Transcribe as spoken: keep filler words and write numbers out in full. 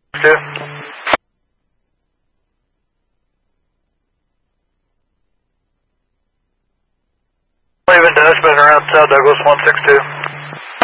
Two. Leaving Dutch, but around South Douglas, one six two.